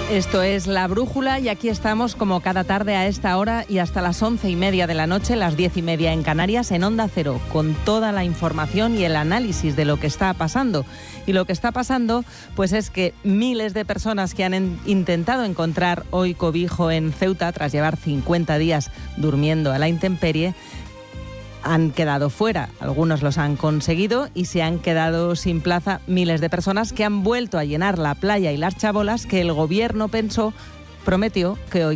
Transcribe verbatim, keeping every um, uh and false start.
Esto es La Brújula y aquí estamos como cada tarde a esta hora y hasta las once y media de la noche, las diez y media en Canarias, en Onda Cero, con toda la información y el análisis de lo que está pasando. Y lo que está pasando, pues es que miles de personas que han en- intentado encontrar hoy cobijo en Ceuta, tras llevar cincuenta días durmiendo a la intemperie, han quedado fuera. Algunos los han conseguido y se han quedado sin plaza miles de personas que han vuelto a llenar la playa y las chabolas que el gobierno pensó, prometió que hoy